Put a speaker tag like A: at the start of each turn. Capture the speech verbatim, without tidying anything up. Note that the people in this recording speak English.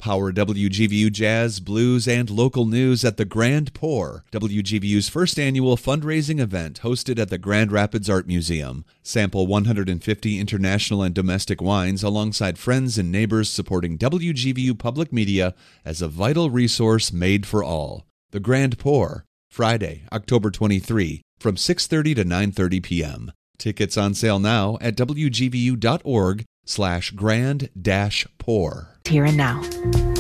A: Power W G V U Jazz, Blues, and local news at the Grand Pour, W G V U's first annual fundraising event hosted at the Grand Rapids Art Museum. Sample one hundred fifty international and domestic wines alongside friends and neighbors supporting W G V U Public Media as a vital resource made for all. The Grand Pour, Friday, October twenty-third, from six thirty to nine thirty p.m. Tickets on sale now at W G V U dot org slash grand dash pour.
B: Here and now.